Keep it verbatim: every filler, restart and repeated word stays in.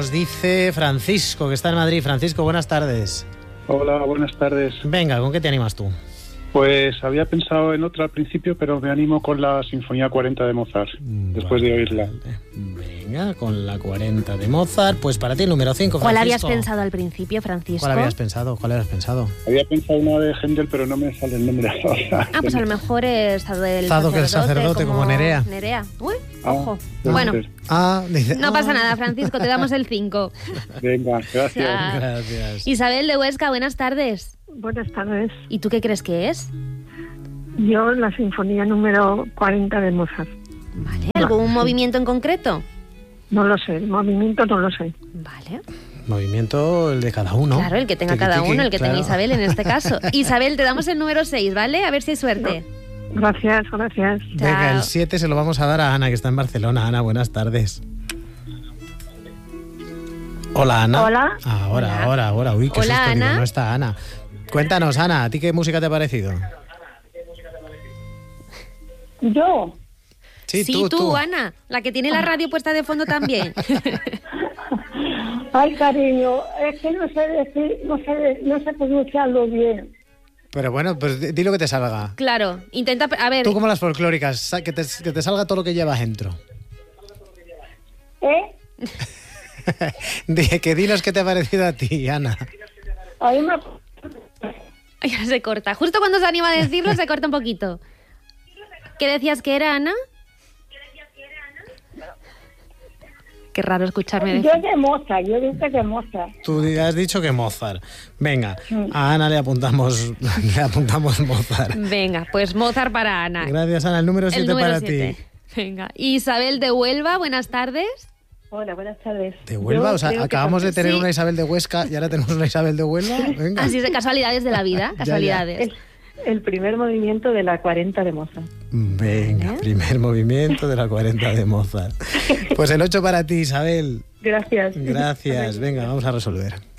nos dice Francisco, que está en Madrid. Francisco, buenas tardes. Hola, buenas tardes. Venga, ¿con qué te animas tú? Pues había pensado en otra al principio, pero me animo con la Sinfonía cuarenta de Mozart, Vale, después de oírla. Venga, con la cuarenta de Mozart. Pues para ti el número cinco, Francisco. ¿Cuál habías pensado al principio, Francisco? ¿Cuál habías pensado? ¿Cuál habías pensado? Había pensado una de Händel, pero no me sale el nombre ahora. Ah, pues a lo mejor es Zado del Zado que el sacerdote, como Nerea. Nerea. Uy, Ah, ojo. puede Bueno, ser. Ah, dice... no ah. pasa nada, Francisco, te damos el cinco. Venga, gracias. Ya. Gracias. Isabel de Huesca, buenas tardes. Buenas tardes. ¿Y tú qué crees que es? Yo la Sinfonía número cuarenta de Mozart. Vale. ¿Algún movimiento en concreto? No lo sé, el movimiento no lo sé. Vale. Movimiento el de cada uno. Claro, el que tenga Tiqui, cada tiqui, uno, el que claro. tenga Isabel en este caso. Isabel, te damos el número seis, ¿vale? A ver si hay suerte. Gracias, gracias. Venga, Chao. el siete se lo vamos a dar a Ana, que está en Barcelona. Ana, buenas tardes. Hola, Ana. Hola. Ahora, Hola. ahora, ahora. Uy, qué Hola, susto, digo, Ana. no está Ana. Cuéntanos, Ana, ¿a ti qué música te ha parecido? Yo, Sí, Sí, tú, tú, tú. Ana, la que tiene la radio puesta de fondo también. ay cariño, es que no sé decir, no sé, no sé pronunciarlo bien. Pero bueno, pues di di lo que te salga. Claro, intenta, a ver, Tú como las folclóricas, sa- que te, que te salga todo lo que llevas dentro. ¿Eh? Di- que dinos qué te ha parecido a ti, Ana. Ahí me... ya se corta. Justo cuando se anima a decirlo, se corta un poquito. ¿Qué decías que era, Ana? Qué raro escucharme Yo decir. de Mozart, yo dije de Mozart. Tú has dicho que Mozart. Venga, a Ana le apuntamos, le apuntamos Mozart. Venga, pues Mozart para Ana. Gracias, Ana. El número El siete número para siete. ti. Venga. Isabel de Huelva, buenas tardes. Hola, buenas tardes. ¿De Huelva? Yo O sea, creo que acabamos de también- tener Sí. una Isabel de Huesca y ahora tenemos una Isabel de Huelva. Venga. Así es de casualidades de la vida, ya. casualidades. El, el primer movimiento de la cuarenta de Mozart. Venga, primer movimiento de la cuarenta de Mozart. Pues el ocho para ti, Isabel. Gracias. Gracias. Venga, vamos a resolver.